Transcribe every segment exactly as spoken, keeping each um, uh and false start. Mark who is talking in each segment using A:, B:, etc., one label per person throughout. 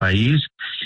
A: país,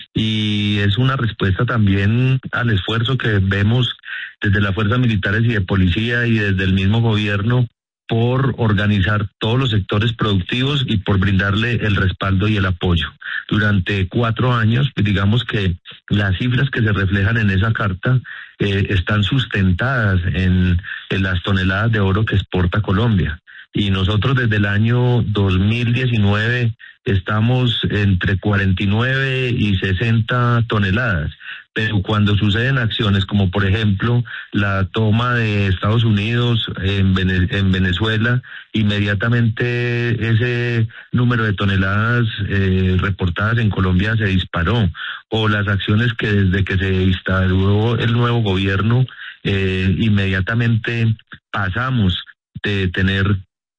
A: y es una respuesta también al esfuerzo que vemos desde las fuerzas militares y de policía y desde el mismo gobierno por organizar todos los sectores productivos y por brindarle el respaldo y el apoyo. Durante cuatro años, digamos que las cifras que se reflejan en esa carta eh, están sustentadas en, en las toneladas de oro que exporta Colombia. Y nosotros desde el año dos mil diecinueve estamos entre cuarenta y nueve y sesenta toneladas. Pero cuando suceden acciones como por ejemplo la toma de Estados Unidos en, Vene- en Venezuela, inmediatamente ese número de toneladas eh, reportadas en Colombia se disparó. O las acciones que desde que se instaló el nuevo gobierno, eh, inmediatamente pasamos de tener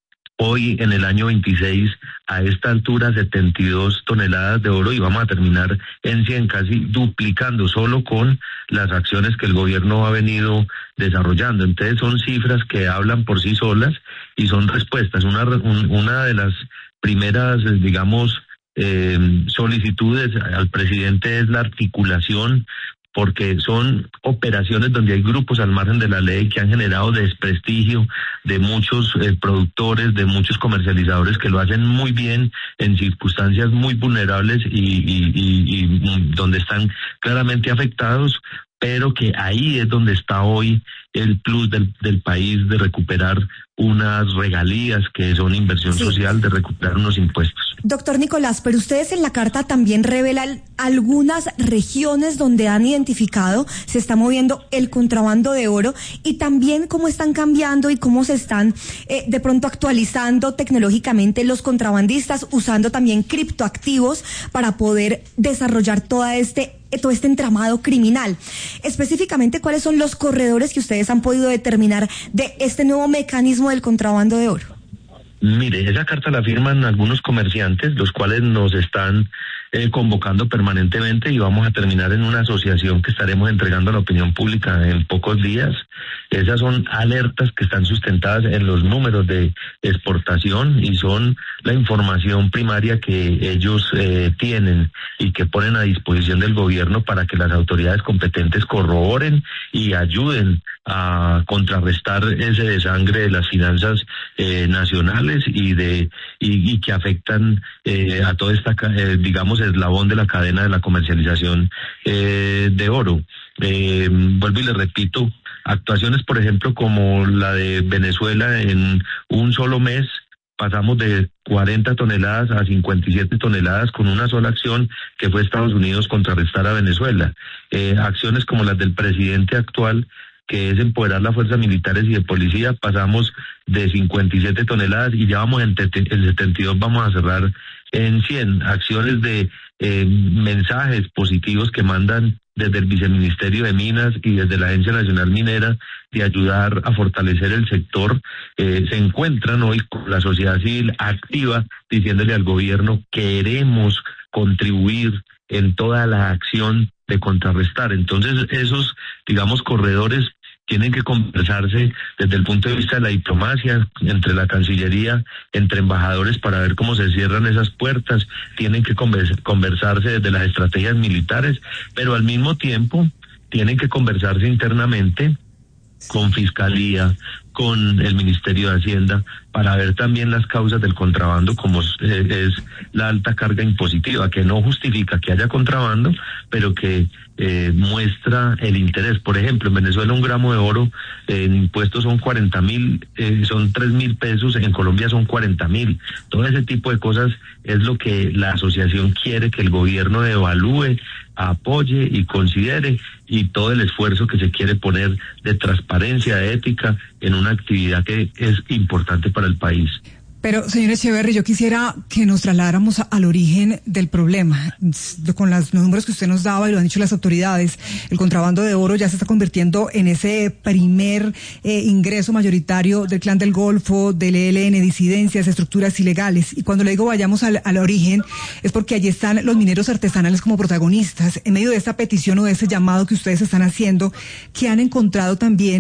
A: hoy en el año veintiséis a esta altura setenta y dos toneladas de oro y vamos a terminar en cien, casi duplicando solo con las acciones que el gobierno ha venido desarrollando. Entonces son cifras que hablan por sí solas y son respuestas. Una, un, una de las primeras, digamos, eh, solicitudes al presidente es la articulación, porque son operaciones donde hay grupos al margen de la ley que han generado desprestigio de muchos eh, productores, de muchos comercializadores que lo hacen muy bien en circunstancias muy vulnerables y, y, y, y donde están claramente afectados, pero que ahí es donde está hoy el plus del, del país de recuperar unas regalías que son inversión sí. social, de recuperar unos impuestos.
B: Doctor Nicolás, pero ustedes en la carta también revelan algunas regiones donde han identificado se está moviendo el contrabando de oro y también cómo están cambiando y cómo se están eh, de pronto actualizando tecnológicamente los contrabandistas, usando también criptoactivos para poder desarrollar toda este todo este entramado criminal. Específicamente, ¿cuáles son los corredores que ustedes han podido determinar de este nuevo mecanismo del contrabando de oro?
A: Mire, esa carta la firman algunos comerciantes, los cuales nos están eh, convocando permanentemente y vamos a terminar en una asociación que estaremos entregando a la opinión pública en pocos días. Esas son alertas que están sustentadas en los números de exportación y son la información primaria que ellos eh, tienen y que ponen a disposición del gobierno para que las autoridades competentes corroboren y ayuden a contrarrestar ese desangre de las finanzas eh, nacionales y de y, y que afectan eh, a toda esta, eh, digamos, eslabón de la cadena de la comercialización eh, de oro. Eh, vuelvo y le repito, actuaciones, por ejemplo, como la de Venezuela, en un solo mes pasamos de cuarenta toneladas a cincuenta y siete toneladas con una sola acción que fue Estados Unidos contrarrestar a Venezuela. Eh, acciones como las del presidente actual, que es empoderar las fuerzas militares y de policía, pasamos de cincuenta y siete toneladas y ya vamos en, en setenta y dos, vamos a cerrar en cien. Acciones de eh, mensajes positivos que mandan desde el Viceministerio de Minas y desde la Agencia Nacional Minera de ayudar a fortalecer el sector, eh, se encuentran hoy con la sociedad civil activa diciéndole al gobierno queremos contribuir en toda la acción de contrarrestar. Entonces esos, digamos, corredores tienen que conversarse desde el punto de vista de la diplomacia, entre la Cancillería, entre embajadores para ver cómo se cierran esas puertas, tienen que conversarse desde las estrategias militares, pero al mismo tiempo tienen que conversarse internamente con Fiscalía, con el Ministerio de Hacienda, para ver también las causas del contrabando, como es, es la alta carga impositiva, que no justifica que haya contrabando, pero que eh, muestra el interés. Por ejemplo, en Venezuela un gramo de oro eh, en impuestos son cuarenta mil, eh, son tres mil pesos, en Colombia son cuarenta mil. Todo ese tipo de cosas es lo que la asociación quiere que el gobierno evalúe, apoye y considere, y todo el esfuerzo que se quiere poner de transparencia, de ética, en una actividad que es importante para el país.
C: Pero, señor Echeverry, yo quisiera que nos trasladáramos a, al origen del problema. Con los números que usted nos daba y lo han dicho las autoridades, el contrabando de oro ya se está convirtiendo en ese primer eh, ingreso mayoritario del Clan del Golfo, del E L N, disidencias, estructuras ilegales. Y cuando le digo vayamos al, al origen, es porque allí están los mineros artesanales como protagonistas, en medio de esta petición o de ese llamado que ustedes están haciendo, que han encontrado también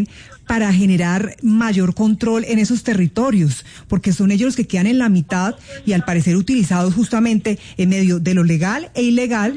C: para generar mayor control en esos territorios, porque son ellos los que quedan en la mitad y al parecer utilizados justamente en medio de lo legal e ilegal